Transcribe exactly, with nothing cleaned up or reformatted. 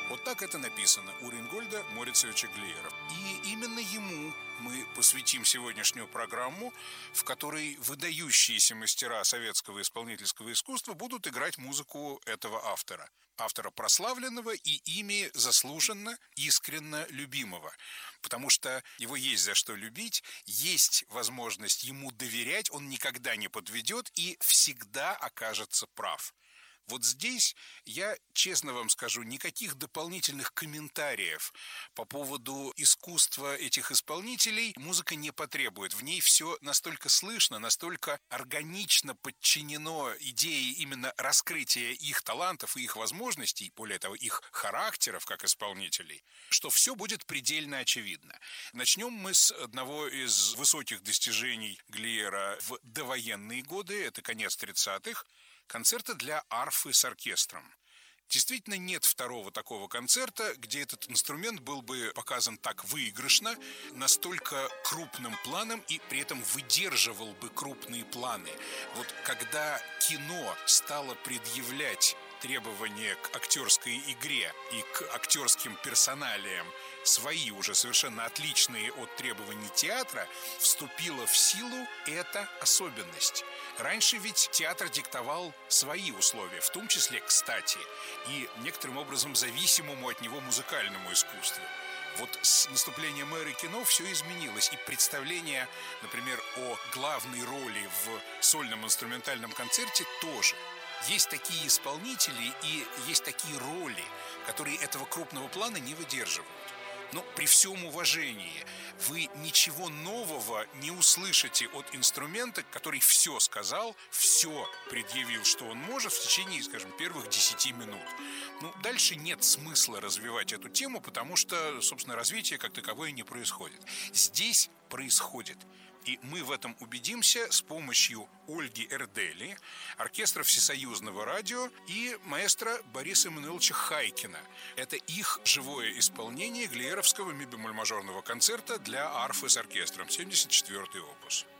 Вот так это написано у Рейнгольда Морицевича Глеера. И именно ему мы посвятим сегодняшнюю программу, в которой выдающиеся мастера советского исполнительского искусства будут играть музыку этого автора. Автора прославленного и ими заслуженно, искренно любимого. Потому что его есть за что любить, есть возможность ему доверять, он никогда не подведет и всегда окажется прав. Вот здесь я, честно вам скажу, никаких дополнительных комментариев по поводу искусства этих исполнителей музыка не потребует. В ней все настолько слышно, настолько органично подчинено идее именно раскрытия их талантов и их возможностей, более того, их характеров как исполнителей, что все будет предельно очевидно. Начнем мы с одного из высоких достижений Глеера в довоенные годы, это конец тридцатых, концерта для арфы с оркестром. Действительно, нет второго такого концерта, где этот инструмент был бы показан так выигрышно, настолько крупным планом и при этом выдерживал бы крупные планы. Вот когда кино стало предъявлять требования к актерской игре и к актерским персоналиям, свои уже совершенно отличные от требований театра, вступила в силу эта особенность. Раньше ведь театр диктовал свои условия, в том числе, кстати, и некоторым образом зависимому от него музыкальному искусству. Вот с наступлением эры кино все изменилось, и представление, например, о главной роли в сольном инструментальном концерте тоже. Есть такие исполнители и есть такие роли, которые этого крупного плана не выдерживают. Но при всем уважении вы ничего нового не услышите от инструмента, который все сказал, все предъявил, что он может в течение, скажем, первых десяти минут. Ну, дальше нет смысла развивать эту тему, потому что, собственно, развитие как таковое не происходит. Здесь происходит. И мы в этом убедимся с помощью Ольги Эрдели, оркестра Всесоюзного радио и маэстро Бориса Эммануиловича Хайкина. Это их живое исполнение глееровского ми-бемоль мажорного концерта для арфы с оркестром, семьдесят четвёртый опус.